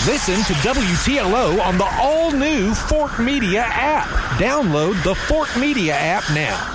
Listen to WTLO on the all-new Fork Media app. Download the Fork Media app now.